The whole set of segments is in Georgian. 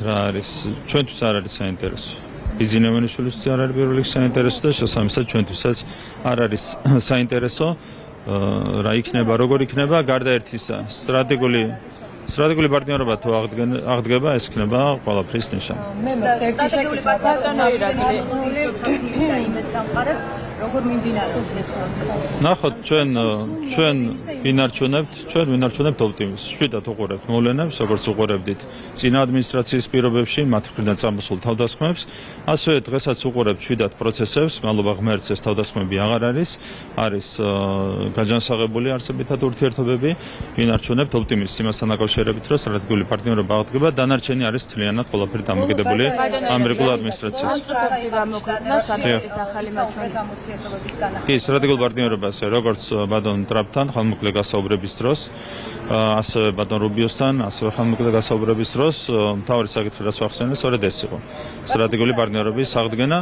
რა არის ჩვენთვის არ არის საინტერესო. ბიზნესმენიშვილისთვის არ არის პირველი საინტერესო და შესაბამისად ჩვენთვისაც არ არის საინტერესო რა იქნება, როგორ იქნება, გარდა ერთისა სტრატეგიული პარტნიორობა თუ აღდგება, ეს იქნება ყველაფრის ნიშანი. მე ერთი შეკითხვა ბატონო ირაკლი იმეც სამყარებთ როგორ მიმდინარეობს ეს პროცესი? ნახოთ, ჩვენ ვინარჩუნებთ ოპტიმიზმს. შვიდად უყურებთ მოვლენებს, როგორც უყურებდით წინა ადმინისტრაციის პირობებში, მათ მხრიდან წამოსულ თავდასხმებს, ასევე დღესაც უყურებთ შვიდად პროცესებს, მადლობა ღმერთს ეს თავდასხმები აღარ არის გაჯანსაღებული არსებითად ურთიერთობები, ვინარჩუნებთ ოპტიმიზმს იმასთან დაკავშირებით, რომ სტრატეგიული პარტნიორობა აღდგება, დანარჩენი არის მთლიანად ყველაფერი დამოკიდებული ამერიკულ ადმინისტრაციას. კი, სტრატეგიულ პარტნიორობაზე, როგორც ბატონ ტრამპთან ხანმოკლე გასაუბრების დროს, ასევე ბატონ რუბიოსთან, ასევე ხანმოკლე გასაუბრების დროს, მთავარი საკითხი რაც ვახსენე, სწორედ ეს იყო. სტრატეგიული პარტნიორობის აღდგენა.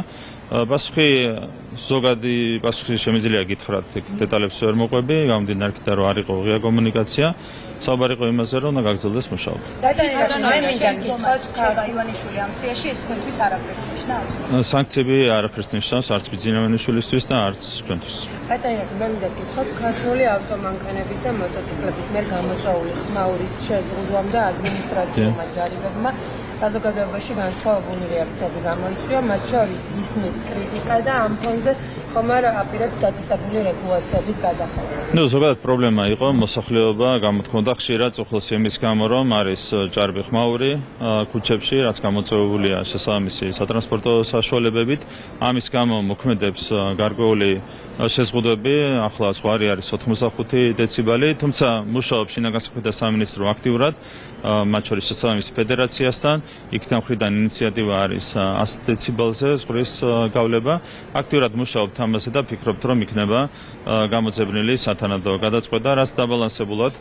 ზოგადი პასუხი შემიძლია გითხრათ, დეტალებს ვერ მოყვები, გამომდინარე იქიდან რომ არ იყო ღია კომუნიკაცია. საუბარი იყო იმაზე, რომ უნდა გაგრძელდეს მუშაობა. მე მინდა გითხრათ, ივანიშვილი ამ სიაში ეს თქვენთვის არაფერს ნიშნავს? სანქციები არაფერს ნიშნავს, არც ბიზნესმენიშვილისთვის და არც ჩვენთვის. ბატონო, მე მინდა გითხრათ, ქართული ავტომანქანების და მოტოციკლების მიერ გამოწვეული ხმაურის შეზღუდვამ და ადმინისტრაციულმა ჯარიმებმა საზოგადოებაში განსხვავებული რეაქციები გამოიწვია, მათ შორის ისმის კრიტიკა და ამ ფონზე ხომ არ აპირებთ დაწესებული რეგულაციების გადახურვა. ზოგადად პრობლემა იყო მოსახლეობა გამოთქონდა ხშირად უხლოს იმის გამო, რომ არის ჭარბი ხმაური ქუჩებში, რაც გამოწვეულია შესაბამისი სატრანსპორტო საშუალებებით. ამის გამო მოქმედებს გარკვეული შეზღუდვები, ახლა ზღვარი არის 85 დეციბელი, თუმცა მუშაობს შინაგან საქმეთა სამინისტრო აქტიურად, მათ შორის შესაბამისი ფედერაციასთან, იქიდან მხრიდან ინიციატივა არის 100 დეციბელზე ზღვის გავლება. აქტიურად მუშაობთ ამაზე და ფიქრობთ, რომ იქნება გამოძებნილი სათანადო გადაწყვეტა, რაც დაბალანსებულად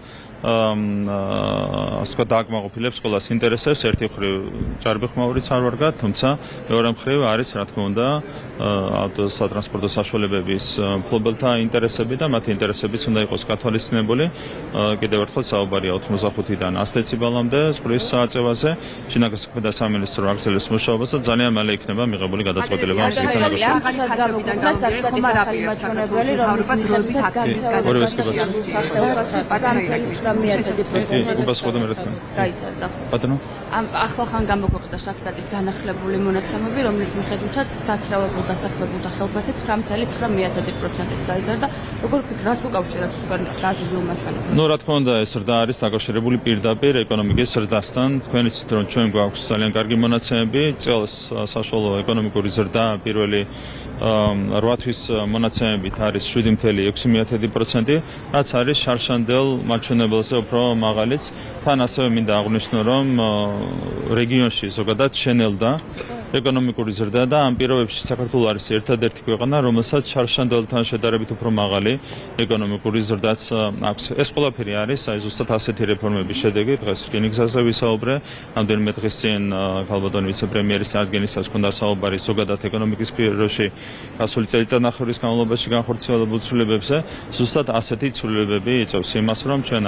დააკმაყოფილებს ყველას ინტერესებს. ერთი მხრივ ჭარბი ხმაურიც არ ვარგათ, თუმცა მეორე მხრივ არის, რა თქმა უნდა, სატრანსპორტო საშუალებების მფლობელთა ინტერესები და მათი ინტერესებიც უნდა იყოს გათვალისწინებული. კიდევ ერთხელ საუბარია 85-დან 100 დეციბელამდე ზღვის აწევაზე. შინაგან საქმეთა სამინისტრო აგრძელებს მუშაობას და ძალიან მალე იქნება მიღებული გადაწყვეტილება ამ საკითხთან ახლა ხან გამოგვიყიდა შაქსტატის განახლებული მონაცემები, რომლის მიხედვითაც დაქირავებულ დასაქმებულ და ხელფასი 9.9% გაიზარდა. როგორ ფიქრობთ, უკავშირებს გაზრდილ მაჩვენებლებს? რა თქმა უნდა, ეს ზრდა არის დაკავშირებული პირდაპირ ეკონომიკის ზრდასთან. თქვენ იცით, რომ ჩვენ გვაქვს ძალიან კარგი მონაცემები, წელს საშუალო ეკონომიკური ზრდა პირველი 8 თვის მონაცემებით არის 7.6%, რაც არის შარშანდელ მაჩვენებელზე უფრო მაღალიც. თან ასევე მინდა აღვნიშნო, რომ რეგიონში ზოგადად შენელდა ეკონომიკური ზრდა და ამ პირობებში საქართველო არის ერთადერთი ქვეყანა, რომელსაც შარშანდელთან შედარებით უფრო მაღალი ეკონომიკური ზრდაც აქვს. ეს ყველაფერი არის ზუსტად ასეთი რეფორმების შედეგი. დღეს რკინიგზაზე ვისაუბრე, რამდენიმე დღის წინ ქალბატონი ვიცე-პრემიერის წარდგენისას ჰქონდა საუბარი ზოგადად ეკონომიკის სფეროში გასული წელიწადნახევრის განმავლობაში განხორციელებულ ცვლილებებზე. ზუსტად ასეთი ცვლილებები იწვევს იმას, რომ ჩვენ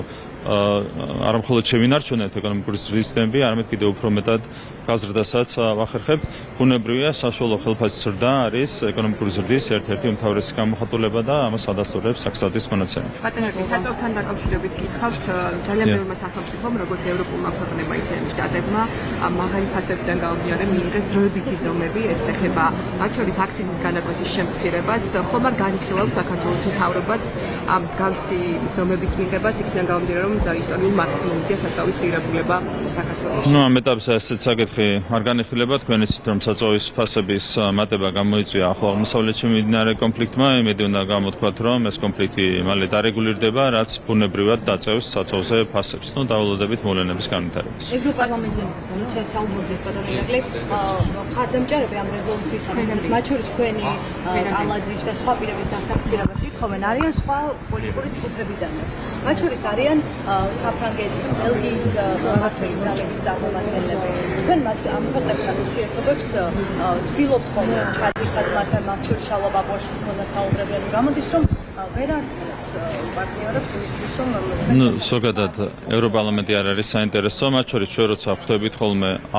არა მხოლოდ შევინარჩუნებთ ეკონომიკური სისტემები, არამედ კიდევ უფრო მეტად გაზრდასაც ვახერხებთ. ბუნებრივია, საშუალო ხელფასის ზრდა არის ეკონომიკური ზრდის ერთ-ერთი უმთავრესი გამოხატულება და ამას ადასტურებს საქსტატის მონაცემები. ბატონო, საწოლთან დაკავშირებით გითხავთ, ძალიან ბევრმა სახელმწიფომ, როგორც ევროპულმა ქვეყნებმა, ისე შტატებმა, მაღალი ფასებიდან გამომდინარე მიიღეს დროებითი ზომები, ეს ეხება მათ შორის აქციზის განაკვეთის შემცირებას. ხომ არ განიხილავს საქართველოს მთავრობაც ამ მსგავსი ზომების მიღებას, იქიდან გამომდინარე, რომ ისტორიულ მაქსიმუმზეა საწავის ღირებულება საქართველოში. ამ ეტაპზე ესეც საკითხი არ განიხილება. თქვენ იცით, რომ საწავის ფასების მატება გამოიწვია ახლო აღმოსავლეთში მიმდინარე კონფლიქტმა. იმედი უნდა გამოთქვათ, რომ ეს კონფლიქტი მალე დარეგულირდება, რაც ბუნებრივად დაწევს საწავზე ფასებს. დავალოდებით მოვლენების განვითარებას. ევროპარლამენტზე საუბრობთ, ბატონო ირაკლი, მხარდამჭერები ამ რეზოლუციის ამბავს, მათ შორის თქვენი ალაძის და სხვა პირების დასახსირებას ითხოვენ, არიან სხვა პოლიტიკური ჯგუფებიდანაც. მათ შორის არიან საფრანგეთის, ბელგიის მმართველი ძალების წარმომადგენლები. თქვენ ამ ქვეყნებთან ურთიერთობებს ცდილობთ ხოლმე ჩადიხართ მათ შორის შალვა ბაბუაშვილის ჰქონდა საუბრები, გამოდის რომ ვერ არწმუნებთ პარტნიორებს იმისთვის, რომ ზოგადად ევროპარლამენტი არ არის საინტერესო, მათ შორის ჩვენ როცა ხვდებით ხოლმე